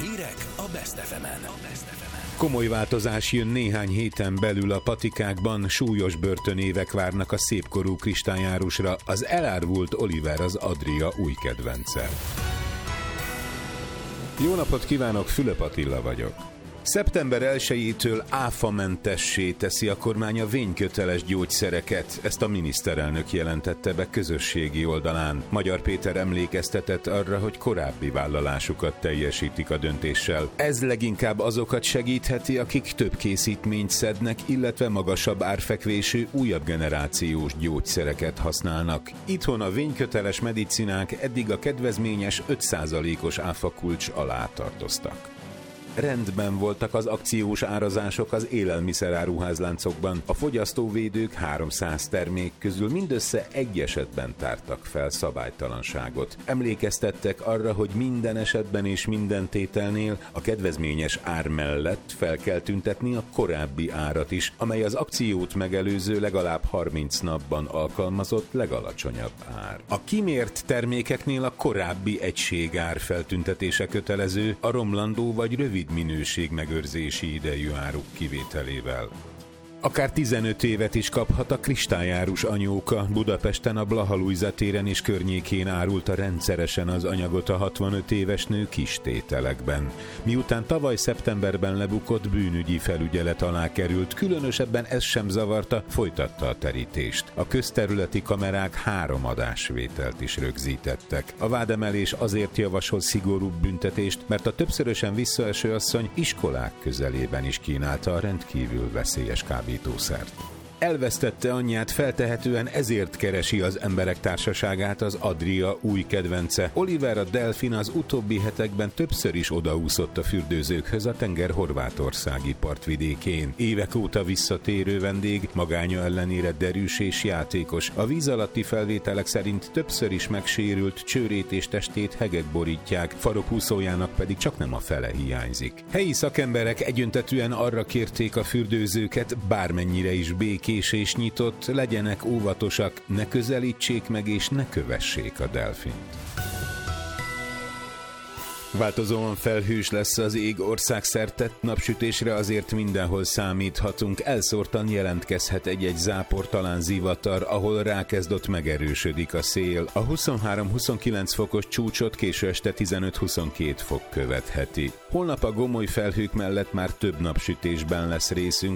Hírek a Best FM-en. Komoly változás jön néhány héten belül a patikákban, súlyos börtönévek várnak a szépkorú kristályárusra, az elárvult Oliver az Adria új kedvence. Jó napot kívánok, Fülöp Attila vagyok. Szeptember 1-től áfamentessé teszi a kormány a vényköteles gyógyszereket, ezt a miniszterelnök jelentette be közösségi oldalán. Magyar Péter emlékeztetett arra, hogy korábbi vállalásukat teljesítik a döntéssel. Ez leginkább azokat segítheti, akik több készítményt szednek, illetve magasabb árfekvésű, újabb generációs gyógyszereket használnak. Itthon a vényköteles medicinák eddig a kedvezményes 5%-os áfakulcs alá tartoztak. Rendben voltak az akciós árazások az élelmiszeráruházláncokban. A fogyasztóvédők 300 termék közül mindössze egy esetben tártak fel szabálytalanságot. Emlékeztettek arra, hogy minden esetben és minden tételnél a kedvezményes ár mellett fel kell tüntetni a korábbi árat is, amely az akciót megelőző legalább 30 napban alkalmazott legalacsonyabb ár. A kimért termékeknél a korábbi egységár feltüntetése kötelező, a romlandó vagy rövid minőségmegőrzési idejű áruk kivételével. Akár 15 évet is kaphat a kristályárus anyóka. Budapesten a Blaha-Lujza téren és környékén árulta rendszeresen az anyagot a 65 éves nő kis tételekben. Miután tavaly szeptemberben lebukott, bűnügyi felügyelet alá került, különösebben ez sem zavarta, folytatta a terítést. A közterületi kamerák 3 adásvételt is rögzítettek. A vádemelés azért javasol szigorúbb büntetést, mert a többszörösen visszaeső asszony iskolák közelében is kínálta a rendkívül veszélyes kábítószert. Elvesztette anyját, feltehetően ezért keresi az emberek társaságát az Adria új kedvence. Oliver a delfin az utóbbi hetekben többször is odaúszott a fürdőzőkhöz a tenger horvátországi partvidékén. Évek óta visszatérő vendég, magánya ellenére derűs és játékos. A víz alatti felvételek szerint többször is megsérült csőrét és testét hegek borítják, farokúszójának pedig csaknem a fele hiányzik. Helyi szakemberek egyöntetűen arra kérték a fürdőzőket, bármennyire is békés és nyitott, legyenek óvatosak, ne közelítsék meg és ne kövessék a delfint. Változóan felhős lesz az ég országszerte, napsütésre azért mindenhol számíthatunk, elszórtan jelentkezhet egy-egy zápor, talán zivatar, ahol rákezdott megerősödik a szél. A 23-29 fokos csúcsot késő este 15-22 fok követheti. Holnap a gomoly felhők mellett már több napsütésben lesz részünk,